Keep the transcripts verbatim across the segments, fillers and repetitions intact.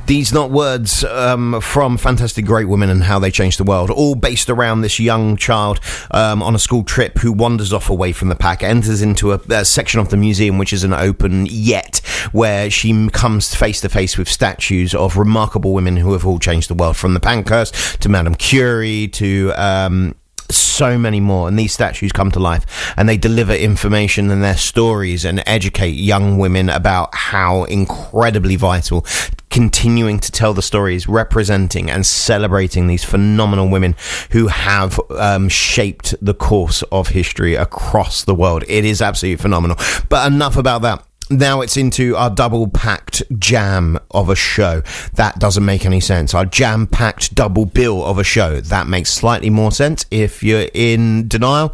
These Not Words um, from Fantastic Great Women and How They Changed the World, all based around this young child um, on a school trip who wanders off away from the pack, enters into a, a section of the museum which isn't open yet, where she comes face to face with statues of remarkable women who have all changed the world, from the Pankhurst to Madame Curie to... Um, so many more, and these statues come to life and they deliver information and their stories and educate young women about how incredibly vital continuing to tell the stories, representing and celebrating these phenomenal women who have um, shaped the course of history across the world. It is absolutely phenomenal. But enough about that. Now it's into our double-packed jam of a show. That doesn't make any sense. Our jam-packed double bill of a show. That makes slightly more sense. If you're in denial,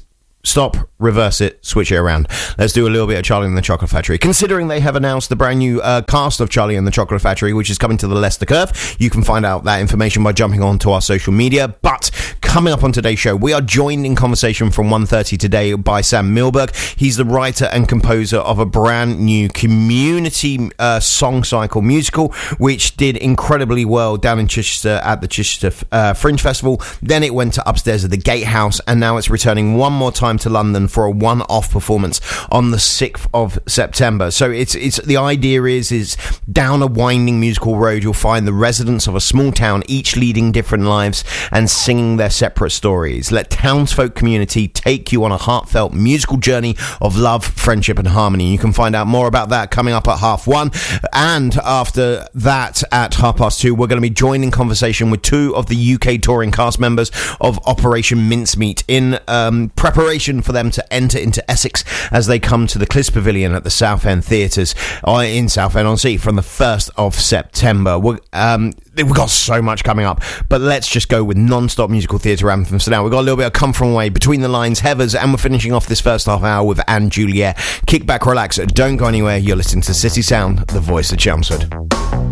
stop, reverse it, switch it around. Let's do a little bit of Charlie and the Chocolate Factory. Considering they have announced the brand new uh, cast of Charlie and the Chocolate Factory, which is coming to the Leicester Curve, you can find out that information by jumping on to our social media. But coming up on today's show, we are joined in conversation from one thirty today by Sam Milberg. He's the writer and composer of a brand new community uh, song cycle musical, which did incredibly well down in Chichester at the Chichester uh, Fringe Festival. Then it went to upstairs at the Gatehouse, and now it's returning one more time to London for a one-off performance on the sixth of September. So it's it's the idea is is down a winding musical road you'll find the residents of a small town, each leading different lives and singing their separate stories. Let townsfolk community take you on a heartfelt musical journey of love, friendship and harmony. You can find out more about that coming up at half one, and after that at half past two we're going to be joined in conversation with two of the U K touring cast members of Operation Mincemeat in um, preparation for them to enter into Essex as they come to the Clis Pavilion at the Southend Theatres uh, in Southend-on-Sea from the first of September. We're, um, we've got so much coming up, but let's just go with non-stop musical theatre anthems. So now we've got a little bit of Come From Away, Between the Lines, Heathers, and we're finishing off this first half hour with Anne Juliet. Kick back, relax, don't go anywhere. You're listening to City Sound, the voice of Chelmsford.